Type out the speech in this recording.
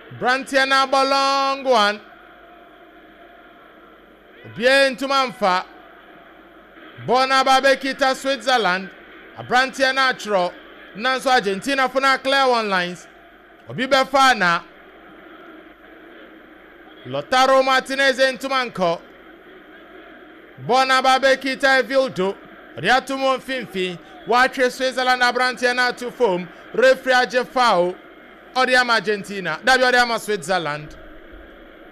Brantiana long one. Bien to Manfa. Bona Babekita Switzerland. A Brantiana Tro. Nanso Argentina for na clear one lines. Obibe Fana. Lautaro Martinez into Manco. Bona Babekita Vildo. Riatumo Finfi. Watch Switzerland Brantiana to foam. Referee Jeffao. Odiama Argentina. Dabi Odiama Switzerland.